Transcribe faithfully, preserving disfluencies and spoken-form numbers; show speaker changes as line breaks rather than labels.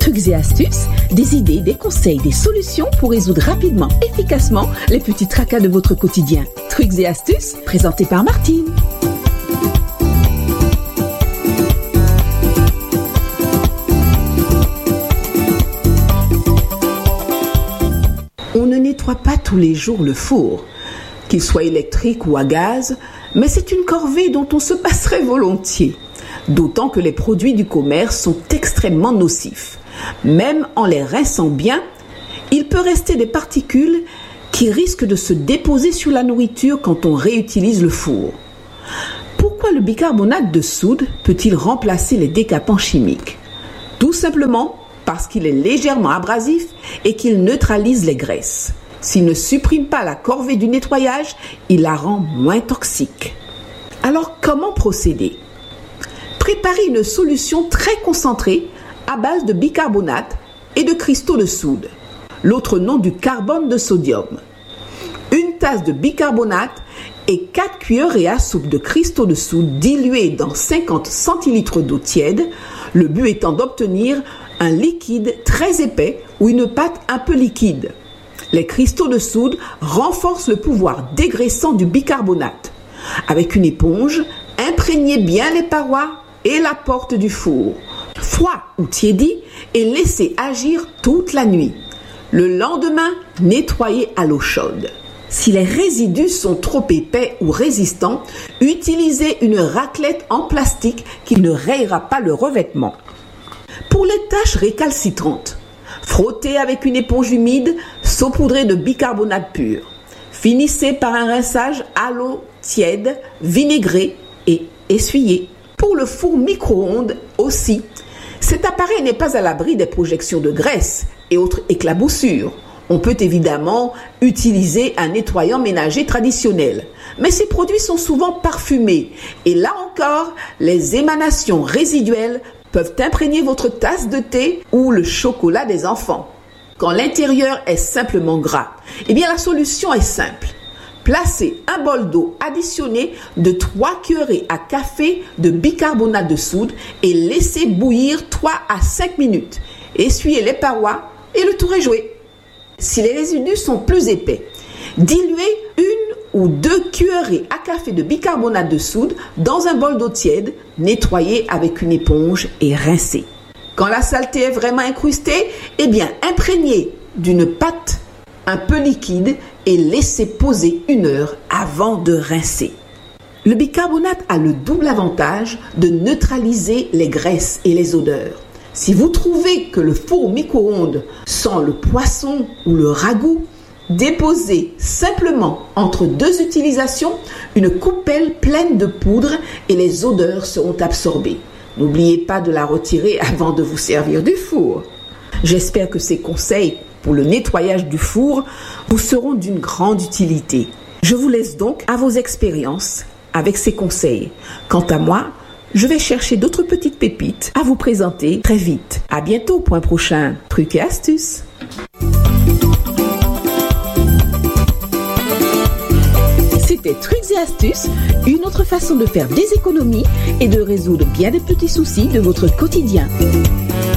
Trucs et astuces, des idées, des conseils, des solutions pour résoudre rapidement, efficacement les petits tracas de votre quotidien. Trucs et astuces, présentés par Martine.
On ne nettoie pas tous les jours le four, qu'il soit électrique ou à gaz, mais c'est une corvée dont on se passerait volontiers. D'autant que les produits du commerce sont extrêmement nocifs. Même en les rinçant bien, il peut rester des particules qui risquent de se déposer sur la nourriture quand on réutilise le four. Pourquoi le bicarbonate de soude peut-il remplacer les décapants chimiques ? Tout simplement parce qu'il est légèrement abrasif et qu'il neutralise les graisses. S'il ne supprime pas la corvée du nettoyage, il la rend moins toxique. Alors comment procéder ? Préparez une solution très concentrée à base de bicarbonate et de cristaux de soude, l'autre nom du carbone de sodium. Une tasse de bicarbonate et quatre cuillerées à soupe de cristaux de soude dilués dans cinquante centilitres d'eau tiède, le but étant d'obtenir un liquide très épais ou une pâte un peu liquide. Les cristaux de soude renforcent le pouvoir dégraissant du bicarbonate. Avec une éponge, imprégnez bien les parois et la porte du four. Froid ou tiédi et laissez agir toute la nuit. Le lendemain, nettoyez à l'eau chaude. Si les résidus sont trop épais ou résistants, utilisez une raclette en plastique qui ne rayera pas le revêtement. Pour les taches récalcitrantes, frottez avec une éponge humide saupoudrée de bicarbonate pur. Finissez par un rinçage à l'eau tiède, vinaigrée et essuyez. Pour le four micro-ondes aussi, cet appareil n'est pas à l'abri des projections de graisse et autres éclaboussures. On peut évidemment utiliser un nettoyant ménager traditionnel, mais ces produits sont souvent parfumés et là encore, les émanations résiduelles peuvent imprégner votre tasse de thé ou le chocolat des enfants. Quand l'intérieur est simplement gras, eh bien la solution est simple. Placez un bol d'eau additionné de trois cuillerées à café de bicarbonate de soude et laissez bouillir trois à cinq minutes. Essuyez les parois et le tour est joué. Si les résidus sont plus épais, diluez une ou deux cuillerées à café de bicarbonate de soude dans un bol d'eau tiède, nettoyez avec une éponge et rincez. Quand la saleté est vraiment incrustée, eh bien imprégnez d'une pâte un peu liquide et laissez poser une heure avant de rincer. Le bicarbonate a le double avantage de neutraliser les graisses et les odeurs. Si vous trouvez que le four micro-ondes sent le poisson ou le ragoût, déposez simplement entre deux utilisations une coupelle pleine de poudre et les odeurs seront absorbées. N'oubliez pas de la retirer avant de vous servir du four. J'espère que ces conseils pour le nettoyage du four vous seront d'une grande utilité. Je vous laisse donc à vos expériences avec ces conseils. Quant à moi, je vais chercher d'autres petites pépites à vous présenter très vite. À bientôt pour un prochain Trucs et astuces. C'était Trucs et astuces, une autre façon de faire des économies et de résoudre bien des petits soucis de votre quotidien.